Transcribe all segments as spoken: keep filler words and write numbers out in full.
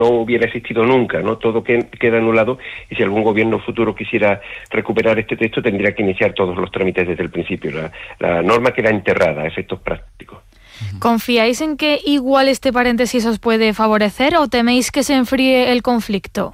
no hubiera existido nunca, ¿no? Todo que, queda anulado, y si algún gobierno futuro quisiera recuperar este texto tendría que iniciar todos los trámites desde el principio. La, la norma queda enterrada a efectos prácticos. ¿Confiáis en que igual este paréntesis os puede favorecer o teméis que se enfríe el conflicto?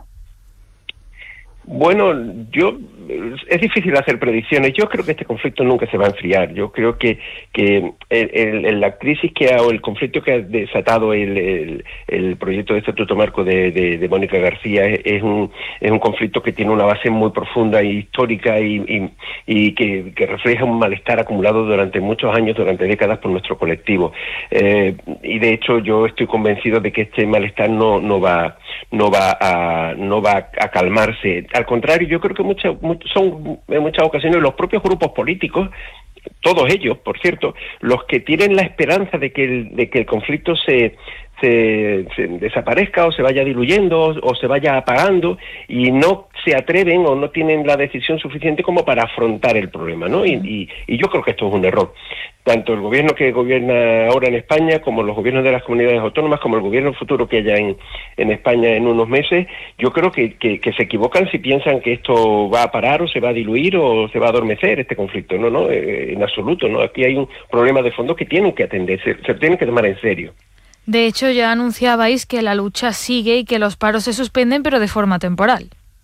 Bueno, yo es difícil hacer predicciones. Yo creo que este conflicto nunca se va a enfriar. Yo creo que que el, el, la crisis que ha, o el conflicto que ha desatado el, el, el proyecto de estatuto marco de, de, de Mónica García es, es un es un conflicto que tiene una base muy profunda e histórica y, y, y que, que refleja un malestar acumulado durante muchos años, durante décadas por nuestro colectivo. Eh, y de hecho yo estoy convencido de que este malestar no no va no va a no va a calmarse. Al contrario, yo creo que muchas son en muchas ocasiones los propios grupos políticos, todos ellos, por cierto, los que tienen la esperanza de que el, de que el conflicto se, se, se desaparezca o se vaya diluyendo o, o se vaya apagando, y no se atreven o no tienen la decisión suficiente como para afrontar el problema, ¿no? Y, y, y yo creo que esto es un error. Tanto el gobierno que gobierna ahora en España, como los gobiernos de las comunidades autónomas, como el gobierno futuro que haya en, en España en unos meses, yo creo que, que, que se equivocan si piensan que esto va a parar o se va a diluir o se va a adormecer este conflicto. No, no, eh, en absoluto, no. Aquí hay un problema de fondo que tienen que atender, se, se tienen que tomar en serio. De hecho, ya anunciabais que la lucha sigue y que los paros se suspenden, pero de forma temporal.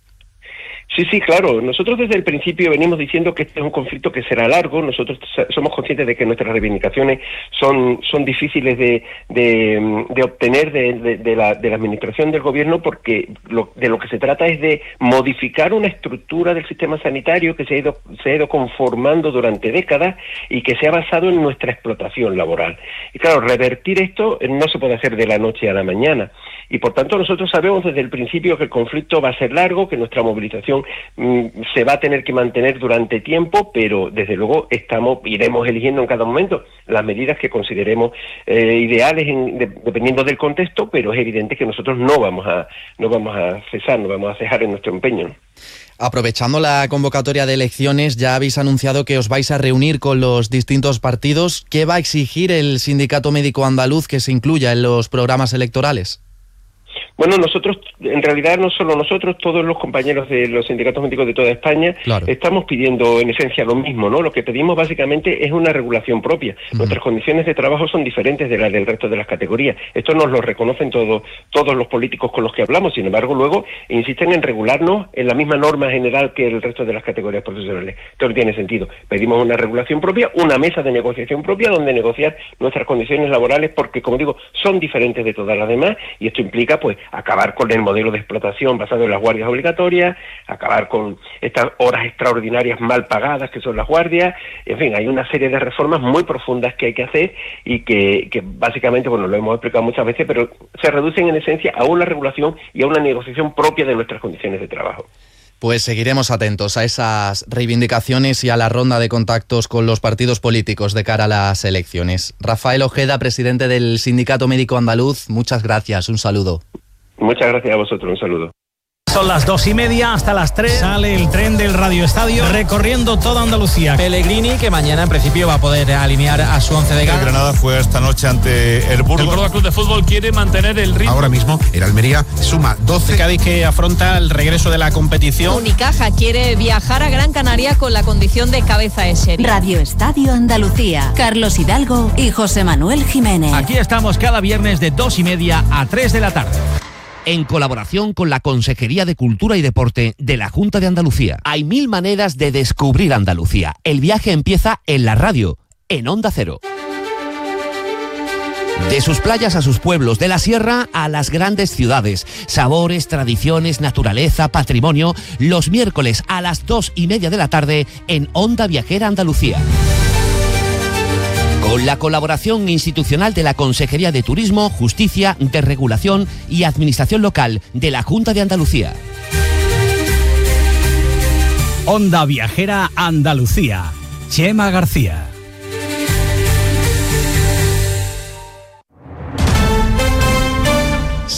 Sí, sí, claro. Nosotros desde el principio venimos diciendo que este es un conflicto que será largo. Nosotros somos conscientes de que nuestras reivindicaciones son son difíciles de de, de obtener de, de, de, la, de la administración del gobierno, porque lo, de lo que se trata es de modificar una estructura del sistema sanitario que se ha ido se ha ido conformando durante décadas y que se ha basado en nuestra explotación laboral. Y claro, revertir esto no se puede hacer de la noche a la mañana. Y por tanto nosotros sabemos desde el principio que el conflicto va a ser largo, que nuestra movilización mm, se va a tener que mantener durante tiempo, pero desde luego estamos iremos eligiendo en cada momento las medidas que consideremos eh, ideales en, de, dependiendo del contexto, pero es evidente que nosotros no vamos a no vamos a cesar, no vamos a cejar en nuestro empeño, ¿no? Aprovechando la convocatoria de elecciones, ya habéis anunciado que os vais a reunir con los distintos partidos. ¿Qué va a exigir el Sindicato Médico Andaluz que se incluya en los programas electorales? Bueno, nosotros, en realidad no solo nosotros, todos los compañeros de los sindicatos médicos de toda España, claro, estamos pidiendo en esencia lo mismo, ¿no? Lo que pedimos básicamente es una regulación propia. Uh-huh. Nuestras condiciones de trabajo son diferentes de las del resto de las categorías. Esto nos lo reconocen todos todos los políticos con los que hablamos. Sin embargo, luego insisten en regularnos en la misma norma general que el resto de las categorías profesionales. Esto no tiene sentido. Pedimos una regulación propia, una mesa de negociación propia donde negociar nuestras condiciones laborales, porque, como digo, son diferentes de todas las demás, y esto implica, pues, acabar con el modelo de explotación basado en las guardias obligatorias, acabar con estas horas extraordinarias mal pagadas que son las guardias. En fin, hay una serie de reformas muy profundas que hay que hacer y que, que básicamente, bueno, lo hemos explicado muchas veces, pero se reducen en esencia a una regulación y a una negociación propia de nuestras condiciones de trabajo. Pues seguiremos atentos a esas reivindicaciones y a la ronda de contactos con los partidos políticos de cara a las elecciones. Rafael Ojeda, presidente del Sindicato Médico Andaluz, muchas gracias, un saludo. Muchas gracias a vosotros, un saludo. Son las dos y media, hasta las tres sale el tren del Radio Estadio recorriendo toda Andalucía. Pellegrini, que mañana en principio va a poder alinear a su once de gala. El Granada fue esta noche ante el Burgos. El Córdoba Club de Fútbol quiere mantener el ritmo. Ahora mismo el Almería suma doce. El Cádiz, que afronta el regreso de la competición. Unicaja quiere viajar a Gran Canaria con la condición de cabeza de serie. Radio Estadio Andalucía, Carlos Hidalgo y José Manuel Jiménez. Aquí estamos cada viernes de dos y media a tres de la tarde. En colaboración con la Consejería de Cultura y Deporte de la Junta de Andalucía. Hay mil maneras de descubrir Andalucía. El viaje empieza en la radio, en Onda Cero. De sus playas a sus pueblos, de la sierra a las grandes ciudades. Sabores, tradiciones, naturaleza, patrimonio. Los miércoles a las dos y media de la tarde en Onda Viajera Andalucía. Con la colaboración institucional de la Consejería de Turismo, Justicia, Desregulación y Administración Local de la Junta de Andalucía. Onda Viajera Andalucía. Chema García.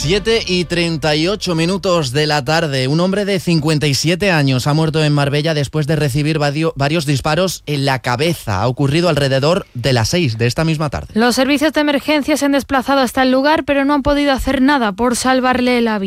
siete y treinta y ocho minutos de la tarde. Un hombre de cincuenta y siete años ha muerto en Marbella después de recibir vario, varios disparos en la cabeza. Ha ocurrido alrededor de las seis de esta misma tarde. Los servicios de emergencia se han desplazado hasta el lugar, pero no han podido hacer nada por salvarle la vida.